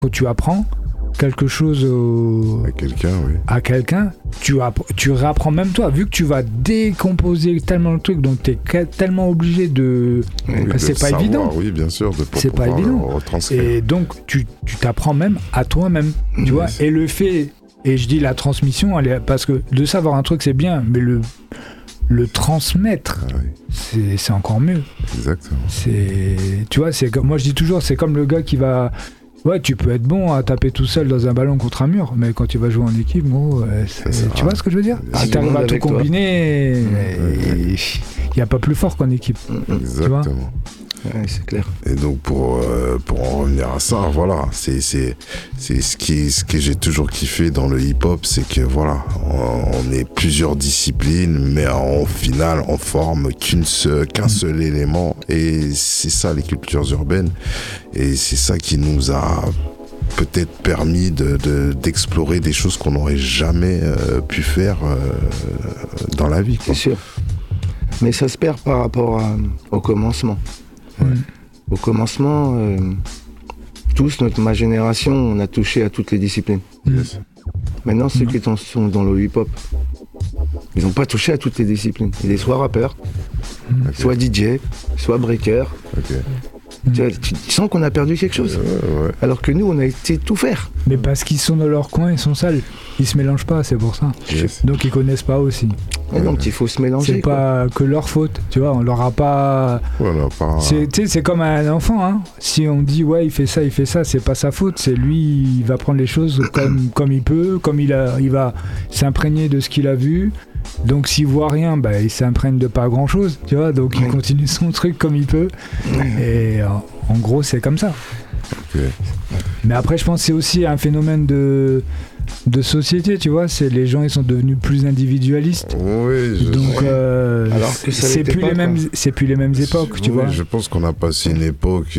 quand tu apprends quelque chose à quelqu'un, tu réapprends même toi, vu que tu vas décomposer tellement le truc, donc tu es tellement obligé de... c'est pas savoir, évident. Oui, bien sûr, c'est pas évident. Et donc, tu t'apprends même à toi-même, tu vois. Et le fait, et je dis la transmission, parce que de savoir un truc, c'est bien, mais le transmettre, c'est encore mieux. Exactement. Tu vois, moi je dis toujours, c'est comme le gars qui va... Ouais, tu peux être bon à taper tout seul dans un ballon contre un mur, mais quand tu vas jouer en équipe, gros, tu vois ce que je veux dire ? Tu arrives à tout combiner, il n'y a pas plus fort qu'en équipe. Exactement. Tu vois ? Ouais, c'est clair. Et donc pour en revenir à ça, voilà, c'est ce que j'ai toujours kiffé dans le hip-hop, c'est que voilà, on est plusieurs disciplines, mais en final on forme qu'un seul élément, et c'est ça les cultures urbaines, et c'est ça qui nous a peut-être permis d'explorer des choses qu'on n'aurait jamais pu faire dans la vie, quoi. C'est sûr. Mais ça se perd par rapport au commencement. Au commencement, tous, ma génération, on a touché à toutes les disciplines. Yes. Maintenant, ceux qui sont dans le hip-hop, ils n'ont pas touché à toutes les disciplines. Il est soit rappeur, soit DJ, soit breaker. Tu sens qu'on a perdu quelque chose. Alors que nous, on a été tout faire. Mais parce qu'ils sont dans leur coin, ils sont sales. Ils se mélangent pas, c'est pour ça. Yes. Donc ils connaissent pas aussi. Et donc il faut se mélanger. C'est pas que leur faute, tu vois. On leur a pas. C'est comme un enfant, hein. Si on dit ouais, il fait ça, c'est pas sa faute. C'est lui, il va prendre les choses comme il peut, comme il va s'imprégner de ce qu'il a vu. Donc s'il voit rien, il s'imprègne de pas grand chose, tu vois. Donc il continue son truc comme il peut. Et en gros, c'est comme ça. Mais après, je pense que c'est aussi un phénomène de société, tu vois. C'est les gens, ils sont devenus plus individualistes. Oui, donc alors que c'est plus les mêmes époques, tu vois. Je pense qu'on a passé une époque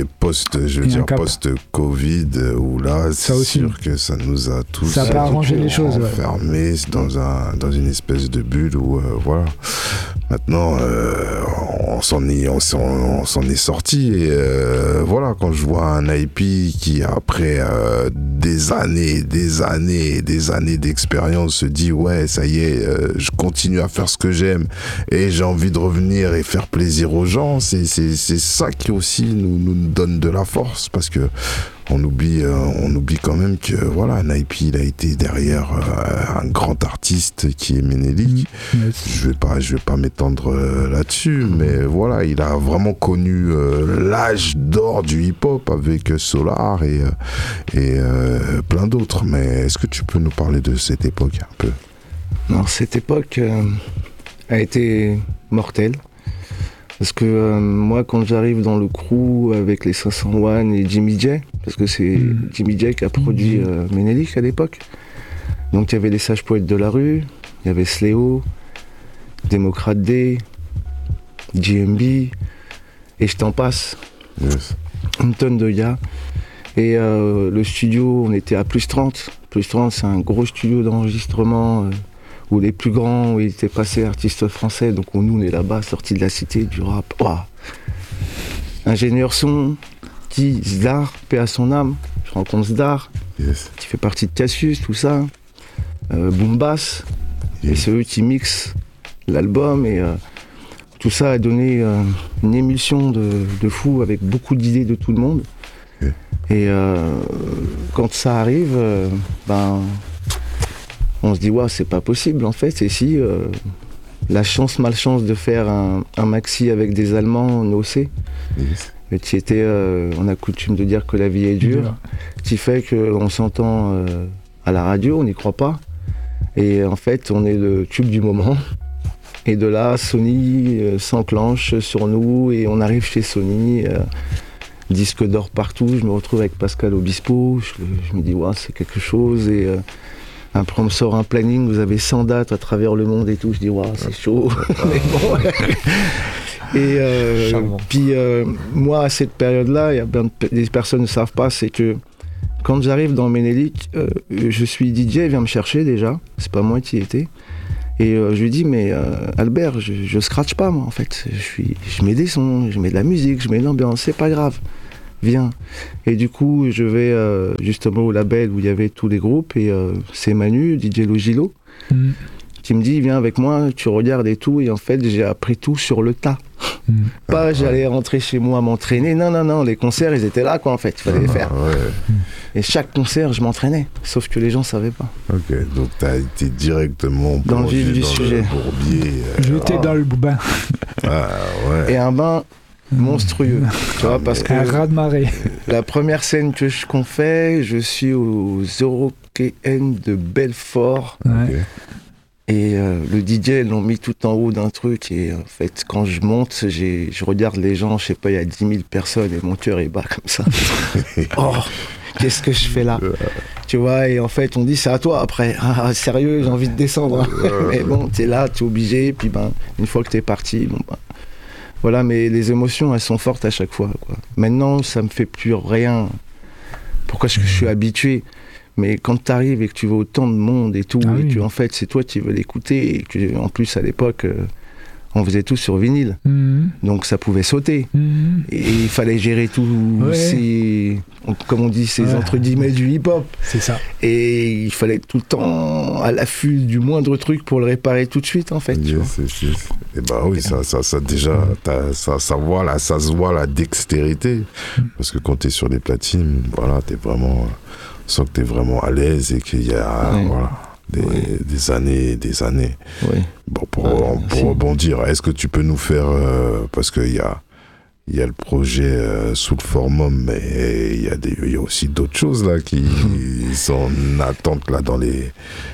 post-Covid où là, c'est sûr que ça nous a tous ça a pas arrangé les choses, enfermés dans une espèce de bulle où voilà. Maintenant, on s'en est sorti, et voilà, quand je vois un IP qui après des années d'expérience se dit ouais, ça y est, je continue à faire ce que j'aime et j'ai envie de revenir et faire plaisir aux gens, c'est ça qui aussi nous donne de la force, parce que on oublie quand même que voilà, Naipi, il a été derrière un grand artiste qui est Ménélique. Je vais pas m'étendre là-dessus, mais voilà, il a vraiment connu l'âge d'or du hip-hop avec Solar et plein d'autres. Mais est-ce que tu peux nous parler de cette époque un peu ? Alors, cette époque a été mortelle. Parce que moi, quand j'arrive dans le crew avec les 501 et Jimmy J, parce que c'est Jimmy J qui a produit Ménélique à l'époque. Donc il y avait les Sages Poètes de la Rue, il y avait Sléo, Démocrate D, JMB, et je t'en passe. Yes. Une tonne de gars. Et le studio, on était à plus 30. Plus 30, c'est un gros studio d'enregistrement où les plus grands, où il était passé artistes français. Donc nous, on est là-bas, sortis de la cité, du rap. Wow. Ingénieur son, qui Zdar, paix à son âme. Je rencontre Zdar, qui fait partie de Cassius, tout ça. Boom Bass, et c'est eux qui mixent l'album. Et tout ça a donné une émulsion de fou avec beaucoup d'idées de tout le monde. Et quand ça arrive, on se dit ouais, c'est pas possible en fait. Et si la chance, malchance de faire un maxi avec des Allemands nocés, qui était, on a coutume de dire que la vie est dure, qui fait qu'on s'entend à la radio, on n'y croit pas. Et en fait, on est le tube du moment. Et de là, Sony s'enclenche sur nous et on arrive chez Sony. Disque d'or partout, je me retrouve avec Pascal Obispo, je me dis ouais, c'est quelque chose, et après on me sort un planning, vous avez 100 dates à travers le monde et tout, je dis ouais, c'est chaud. Mais bon, et puis moi à cette période-là, il y a des personnes ne savent pas, c'est que quand j'arrive dans Ménélique, je suis DJ, il vient me chercher déjà, c'est pas moi qui y étais. Et je lui dis, mais Albert, je scratch pas moi en fait, je mets des sons, je mets de la musique, je mets de l'ambiance, c'est pas grave. viens. Et du coup, je vais justement au label où il y avait tous les groupes, et c'est Manu, DJ Logilo, qui me dit, viens avec moi, tu regardes et tout, et en fait, j'ai appris tout sur le tas. Pas j'allais rentrer chez moi m'entraîner, non, les concerts, ils étaient là, quoi, en fait, il fallait les faire. Et chaque concert, je m'entraînais, sauf que les gens savaient pas. Ok, donc t'as été directement dans le vif du sujet. J'étais dans le bain. Et un bain monstrueux, tu vois, parce que un raz de marée. La première scène qu'on fait, je suis aux Eurokéennes de Belfort. Et le DJ, ils l'ont mis tout en haut d'un truc, et en fait, quand je monte, je regarde les gens, je sais pas, il y a 10 000 personnes, et mon cœur, il bat comme ça. Oh, qu'est-ce que je fais là? Tu vois, et en fait, on dit, c'est à toi après. Ah, sérieux, j'ai envie de descendre. Hein. Mais bon, t'es là, t'es obligé, puis une fois que t'es parti, voilà, mais les émotions, elles sont fortes à chaque fois, quoi. Maintenant, ça me fait plus rien. Pourquoi je suis habitué? Mais quand tu arrives et que tu vois autant de monde et tout, et que en fait c'est toi qui veux l'écouter, et que en plus à l'époque on faisait tout sur vinyle, donc ça pouvait sauter, et il fallait gérer tout ces, comme on dit, ces entre guillemets du hip-hop. C'est ça. Et il fallait être tout le temps à l'affût du moindre truc pour le réparer tout de suite, en fait. Et bah oui, ça déjà, ça se voit la dextérité, parce que quand t'es sur les platines, voilà, t'es vraiment sens que tu es vraiment à l'aise et qu'il y a des années et des années. Bon, pour rebondir, est-ce que tu peux nous faire, parce qu'il y a le projet sous le formum, mais il y a aussi d'autres choses là qui sont en attente là dans les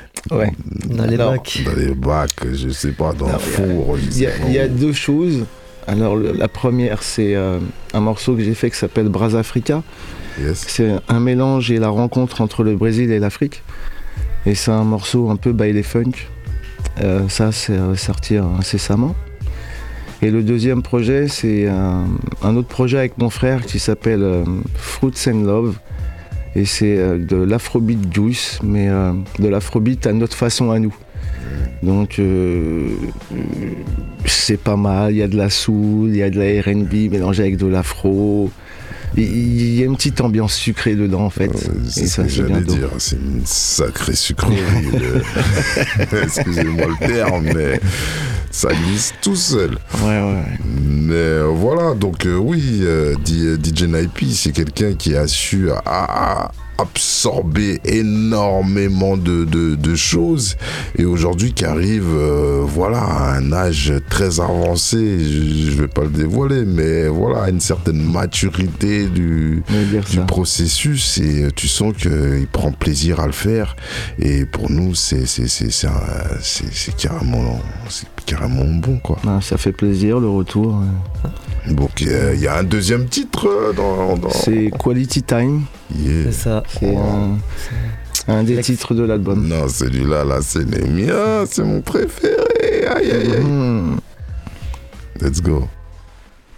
bacs, je sais pas, dans le four. Il y a deux choses. Alors la première, c'est un morceau que j'ai fait qui s'appelle Bras Africa. C'est un mélange et la rencontre entre le Brésil et l'Afrique. Et c'est un morceau un peu baile funk. Ça, c'est sortir incessamment. Et le deuxième projet, c'est un autre projet avec mon frère qui s'appelle Fruits and Love. Et c'est de l'afrobeat juice, mais de l'afrobeat à notre façon à nous. Donc c'est pas mal, il y a de la soul, il y a de la R&B mélangée avec de l'afro. Il y a une petite ambiance sucrée dedans en fait. C'est ce que j'allais dire, c'est une sacrée sucrerie. Excusez-moi le terme, mais ça glisse tout seul. Mais voilà, donc DJ Naipi, c'est quelqu'un qui a su absorber énormément de choses, et aujourd'hui qui arrive à un âge très avancé, je vais pas le dévoiler, mais voilà, à une certaine maturité du processus, et tu sens qu'il prend plaisir à le faire, et pour nous c'est carrément bon, quoi. Ça fait plaisir le retour. Donc il y a un deuxième titre dans... C'est Quality Time. C'est ça. C'est un des titres de l'album. Non, celui-là, c'est le mien, c'est mon préféré. Aïe. Mm-hmm. Let's go.